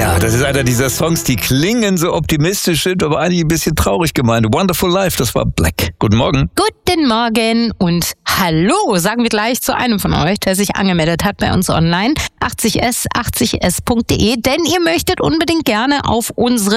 Ja, das ist einer dieser Songs, die klingen so optimistisch, sind aber eigentlich ein bisschen traurig gemeint. Wonderful Life, das war Black. Guten Morgen. Guten Morgen und hallo, sagen wir gleich zu einem von euch, der sich angemeldet hat bei uns online. 80s, 80s.de, denn ihr möchtet unbedingt gerne auf unsere